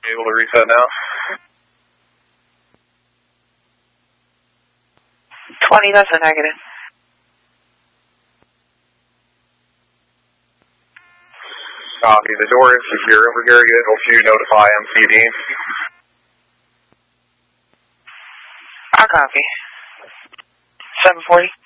Able to reset now? 20, that's a negative. Copy. The door is secure. We're going to help you notify MCD. I'll copy. 740.